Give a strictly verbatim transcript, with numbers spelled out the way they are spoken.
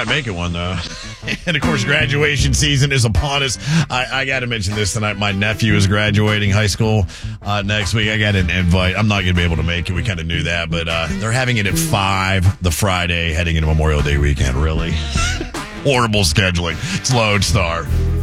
might make it one, though. And, of course, graduation season is upon us. I, I got to mention this tonight. My nephew is graduating high school uh, next week. I got an invite. I'm not going to be able to make it. We kind of knew that. But uh, they're having it at five the Friday, heading into Memorial Day weekend. Really? Horrible scheduling. It's Lodestar.